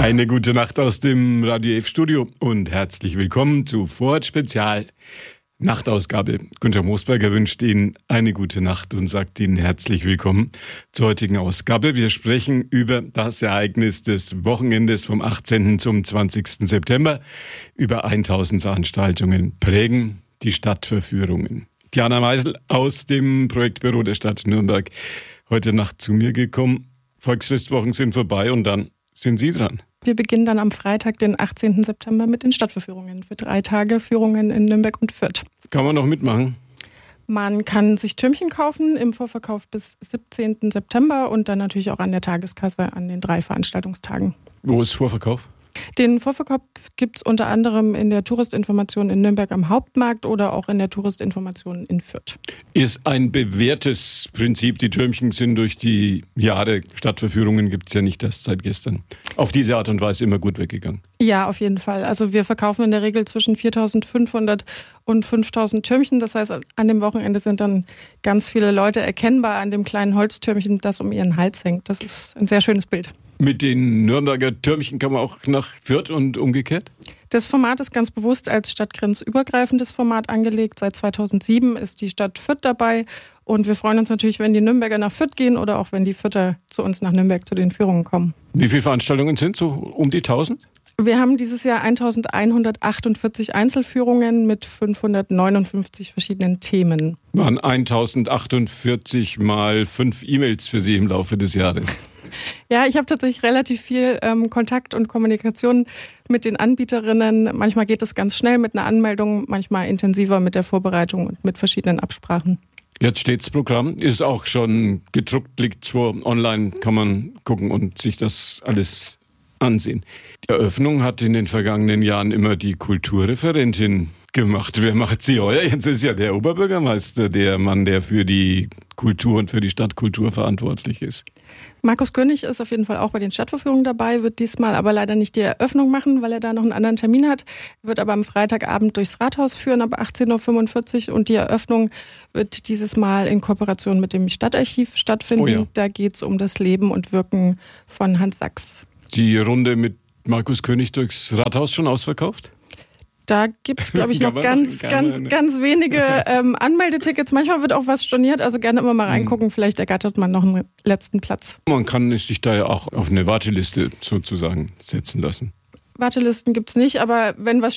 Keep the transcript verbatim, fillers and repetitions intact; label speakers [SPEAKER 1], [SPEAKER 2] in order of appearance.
[SPEAKER 1] Eine gute Nacht aus dem Radio F Studio und herzlich willkommen zu Vorort Spezial Nachtausgabe. Günther Moosberger wünscht Ihnen eine gute Nacht und sagt Ihnen herzlich willkommen zur heutigen Ausgabe. Wir sprechen über das Ereignis des Wochenendes vom achtzehnten zum zwanzigsten September. Über tausend Veranstaltungen prägen die Stadtverführungen. Diana Meisel aus dem Projektbüro der Stadt Nürnberg heute Nacht zu mir gekommen. Volksfestwochen sind vorbei und dann sind Sie dran.
[SPEAKER 2] Wir beginnen dann am Freitag, den achtzehnten September, mit den Stadtverführungen für drei Tage Führungen in Nürnberg und Fürth.
[SPEAKER 1] Kann man noch mitmachen?
[SPEAKER 2] Man kann sich Türmchen kaufen im Vorverkauf bis siebzehnten September und dann natürlich auch an der Tageskasse an den drei Veranstaltungstagen.
[SPEAKER 1] Wo ist Vorverkauf?
[SPEAKER 2] Den Vorverkauf gibt es unter anderem in der Touristinformation in Nürnberg am Hauptmarkt oder auch in der Touristinformation in Fürth.
[SPEAKER 1] Ist ein bewährtes Prinzip. Die Türmchen sind durch die Jahre, Stadtverführungen gibt es ja nicht erst seit gestern, auf diese Art und Weise immer gut weggegangen.
[SPEAKER 2] Ja, auf jeden Fall. Also wir verkaufen in der Regel zwischen viertausendfünfhundert und fünftausend Türmchen. Das heißt, an dem Wochenende sind dann ganz viele Leute erkennbar an dem kleinen Holztürmchen, das um ihren Hals hängt. Das ist ein sehr schönes Bild.
[SPEAKER 1] Mit den Nürnberger Türmchen kann man auch nach Fürth und umgekehrt?
[SPEAKER 2] Das Format ist ganz bewusst als stadtgrenzübergreifendes Format angelegt. Seit zweitausendsieben ist die Stadt Fürth dabei und wir freuen uns natürlich, wenn die Nürnberger nach Fürth gehen oder auch wenn die Fürther zu uns nach Nürnberg zu den Führungen kommen.
[SPEAKER 1] Wie viele Veranstaltungen sind so um die tausend?
[SPEAKER 2] Wir haben dieses Jahr eintausendeinhundertachtundvierzig Einzelführungen mit fünfhundertneunundfünfzig verschiedenen Themen.
[SPEAKER 1] Waren eintausendachtundzwanzig mal fünf E-Mails für Sie im Laufe des Jahres?
[SPEAKER 2] Ja, ich habe tatsächlich relativ viel ähm, Kontakt und Kommunikation mit den Anbieterinnen. Manchmal geht es ganz schnell mit einer Anmeldung, manchmal intensiver mit der Vorbereitung und mit verschiedenen Absprachen.
[SPEAKER 1] Jetzt steht's Programm, ist auch schon gedruckt, liegt vor, online kann man gucken und sich das alles ansehen. Die Eröffnung hat in den vergangenen Jahren immer die Kulturreferentin gemacht. Wer macht sie heuer? Jetzt ist ja der Oberbürgermeister der Mann, der für die Kultur und für die Stadtkultur verantwortlich ist.
[SPEAKER 2] Markus König ist auf jeden Fall auch bei den Stadtverführungen dabei, wird diesmal aber leider nicht die Eröffnung machen, weil er da noch einen anderen Termin hat. Er wird aber am Freitagabend durchs Rathaus führen, ab achtzehn Uhr fünfundvierzig und die Eröffnung wird dieses Mal in Kooperation mit dem Stadtarchiv stattfinden.
[SPEAKER 1] Oh ja.
[SPEAKER 2] Da geht es um das Leben und Wirken von Hans Sachs.
[SPEAKER 1] Die Runde mit Markus König durchs Rathaus schon ausverkauft?
[SPEAKER 2] Da gibt es, glaube ich, noch ganz,
[SPEAKER 1] noch
[SPEAKER 2] ganz,
[SPEAKER 1] gerne.
[SPEAKER 2] ganz wenige ähm, Anmeldetickets. Manchmal wird auch was storniert, also gerne immer mal reingucken. Vielleicht ergattert man noch einen letzten Platz.
[SPEAKER 1] Man kann sich da ja auch auf eine Warteliste sozusagen setzen lassen.
[SPEAKER 2] Wartelisten gibt es nicht, aber wenn was